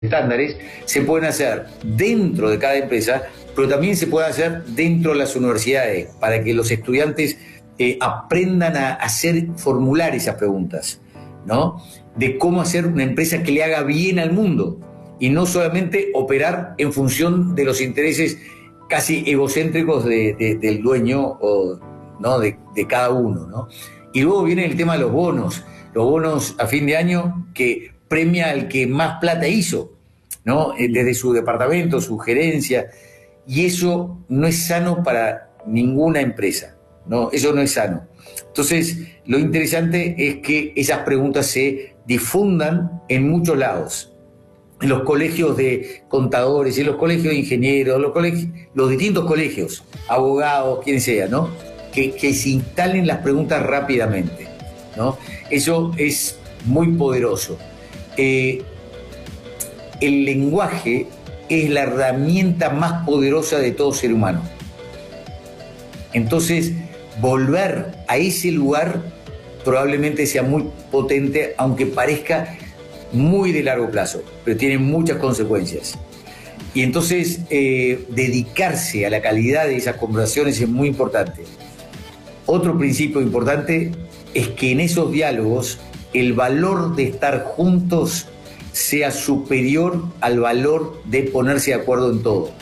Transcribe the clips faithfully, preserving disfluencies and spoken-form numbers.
estándares se pueden hacer dentro de cada empresa, pero también se pueden hacer dentro de las universidades, para que los estudiantes eh, aprendan a hacer, formular esas preguntas, ¿no? De cómo hacer una empresa que le haga bien al mundo y no solamente operar en función de los intereses casi egocéntricos de, de, del dueño o, ¿no? de, de cada uno, ¿no? Y luego viene el tema de los bonos, los bonos a fin de año que premia al que más plata hizo, ¿no? Desde su departamento, su gerencia, y eso no es sano para ninguna empresa, ¿no? Eso no es sano. Entonces, lo interesante es que esas preguntas se difundan en muchos lados, en los colegios de contadores, en los colegios de ingenieros, los, colegios, los distintos colegios, abogados, quien sea, ¿no? Que, que se instalen las preguntas rápidamente, ¿no? Eso es muy poderoso. Eh, el lenguaje es la herramienta más poderosa de todo ser humano. Entonces, volver a ese lugar probablemente sea muy potente, aunque parezca muy de largo plazo, pero tiene muchas consecuencias. Y entonces, eh, dedicarse a la calidad de esas conversaciones es muy importante. Otro principio importante es que en esos diálogos el valor de estar juntos sea superior al valor de ponerse de acuerdo en todo.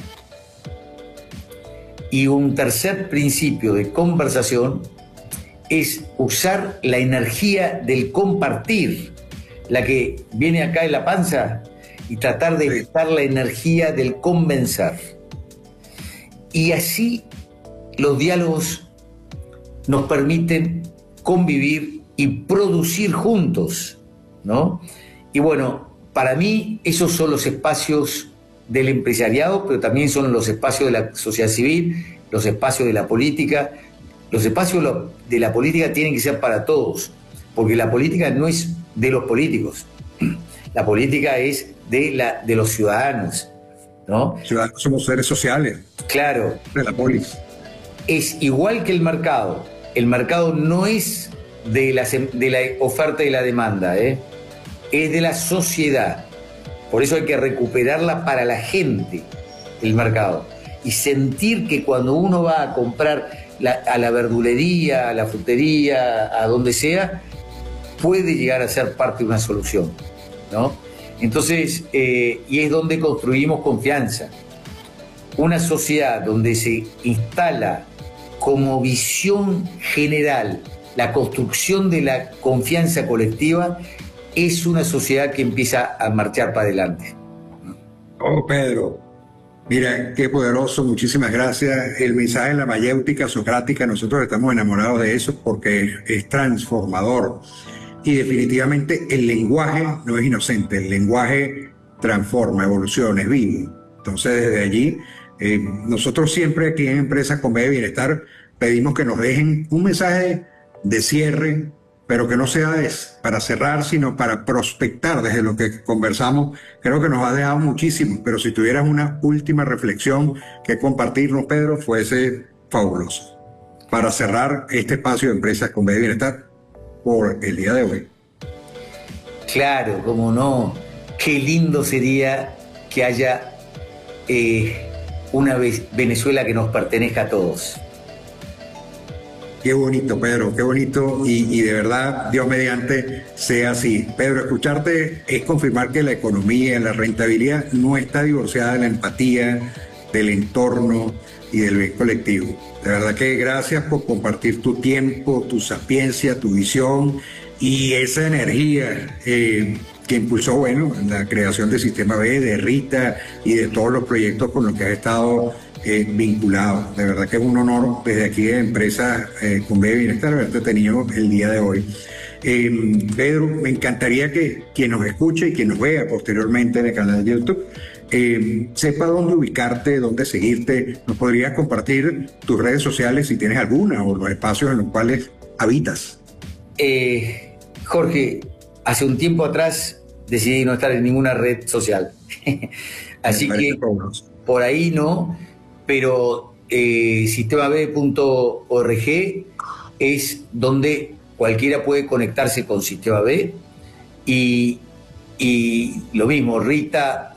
Y un tercer principio de conversación es usar la energía del compartir, la que viene acá en la panza, y tratar de usar la energía del convencer. Y así los diálogos nos permiten convivir y producir juntos, ¿no? Y bueno, para mí esos son los espacios del empresariado, pero también son los espacios de la sociedad civil, los espacios de la política. Los espacios de la política tienen que ser para todos, porque la política no es de los políticos, la política es de, la, de los ciudadanos, ¿no? Ciudadanos somos seres sociales. Claro. De la polis. Es igual que el mercado. El mercado no es de la, de la oferta y la demanda, ¿eh? Es de la sociedad. Por eso hay que recuperarla para la gente, el mercado. Y sentir que cuando uno va a comprar la, a la verdulería, a la frutería, a donde sea, puede llegar a ser parte de una solución, ¿no? Entonces, eh, y es donde construimos confianza. Una sociedad donde se instala como visión general la construcción de la confianza colectiva, es una sociedad que empieza a marchar para adelante. Oh, Pedro, mira, qué poderoso, muchísimas gracias. El mensaje de la mayéutica socrática, nosotros estamos enamorados de eso porque es transformador. Y definitivamente el lenguaje no es inocente, el lenguaje transforma, evoluciona, es vivo. Entonces, desde allí, eh, nosotros siempre aquí en Empresas con B de Bienestar pedimos que nos dejen un mensaje de cierre, pero que no sea para cerrar, sino para prospectar desde lo que conversamos. Creo que nos ha dejado muchísimo, pero si tuvieras una última reflexión que compartirnos, Pedro, fuese fabuloso. Para cerrar este espacio de Empresas con B de Bienestar por el día de hoy. Claro, cómo no. Qué lindo sería que haya eh, una Venezuela que nos pertenezca a todos. Qué bonito, Pedro, qué bonito, y, y de verdad, Dios mediante, sea así. Pedro, escucharte es confirmar que la economía, la rentabilidad no está divorciada de la empatía, del entorno y del bien colectivo. De verdad que gracias por compartir tu tiempo, tu sapiencia, tu visión y esa energía eh, que impulsó, bueno, la creación del Sistema B, de Rita y de todos los proyectos con los que has estado Eh, vinculado. De verdad que es un honor desde aquí de Empresas eh, con B de Bienestar haberte tenido el día de hoy. Eh, Pedro, me encantaría que quien nos escuche y quien nos vea posteriormente en el canal de YouTube eh, sepa dónde ubicarte, dónde seguirte. ¿Nos podrías compartir tus redes sociales si tienes alguna o los espacios en los cuales habitas? Eh, Jorge, hace un tiempo atrás decidí no estar en ninguna red social. Así que fabuloso. Por ahí no. Pero eh, sistema b punto org es donde cualquiera puede conectarse con Sistema B y y lo mismo, Rita